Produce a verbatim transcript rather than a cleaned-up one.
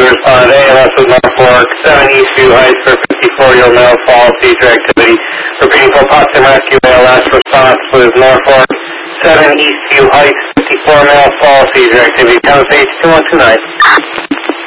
responded A L S with Norfolk, seven Eastview Heights for fifty-four-year-old male, fall seizure activity. Repeating for Potsdam Rescue, A L S response with Norfolk, seven Eastview Heights, fifty-four male, fall seizure activity. Town page two one two nine.